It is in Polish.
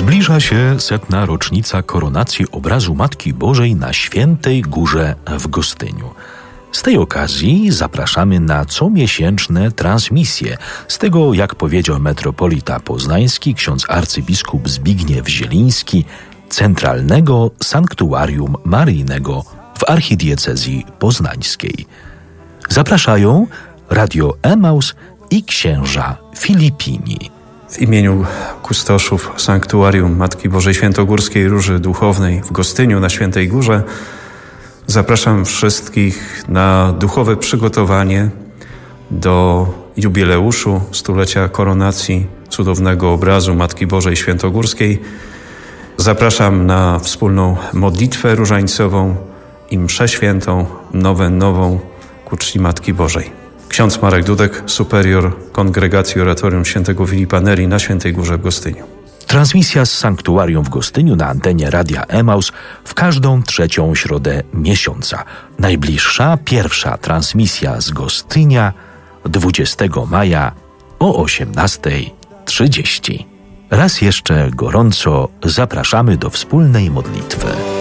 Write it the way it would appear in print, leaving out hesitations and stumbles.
Zbliża się 100. rocznica koronacji obrazu Matki Bożej na Świętej Górze w Gostyniu. Z tej okazji zapraszamy na comiesięczne transmisje z tego, jak powiedział metropolita poznański, ksiądz arcybiskup Zbigniew Zieliński, Centralnego Sanktuarium Maryjnego w archidiecezji poznańskiej. Zapraszają Radio Emaus i księża Filipini. W imieniu kustoszów Sanktuarium Matki Bożej Świętogórskiej Róży Duchownej w Gostyniu na Świętej Górze zapraszam wszystkich na duchowe przygotowanie do jubileuszu stulecia koronacji cudownego obrazu Matki Bożej Świętogórskiej. Zapraszam na wspólną modlitwę różańcową i mszę świętą, nową ku czci Matki Bożej. Ksiądz Marek Dudek, superior Kongregacji Oratorium Świętego Filipa Neri na Świętej Górze w Gostyniu. Transmisja z Sanktuarium w Gostyniu na antenie Radia Emaus w każdą trzecią środę miesiąca. Najbliższa, pierwsza transmisja z Gostynia 20 maja o 18:30. Raz jeszcze gorąco zapraszamy do wspólnej modlitwy.